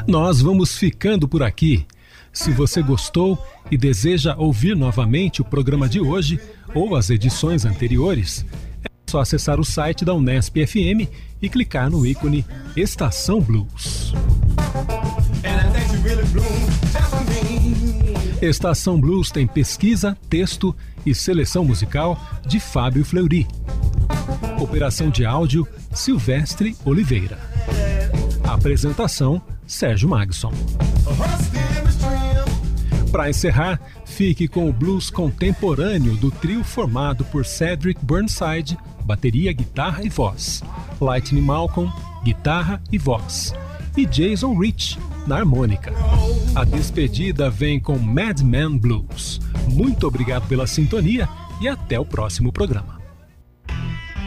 Nós vamos ficando por aqui. Se você gostou e deseja ouvir novamente o programa de hoje ou as edições anteriores, é só acessar o site da Unesp FM e clicar no ícone Estação Blues. Estação Blues tem pesquisa, texto e seleção musical de Fábio Fleury. Operação de áudio, Silvestre Oliveira. Apresentação, Sérgio Magson. Para encerrar, fique com o blues contemporâneo do trio formado por Cedric Burnside, bateria, guitarra e voz, Lightning Malcolm, guitarra e voz, e Jason Rich, na harmônica. A despedida vem com Madman Blues. Muito obrigado pela sintonia e até o próximo programa.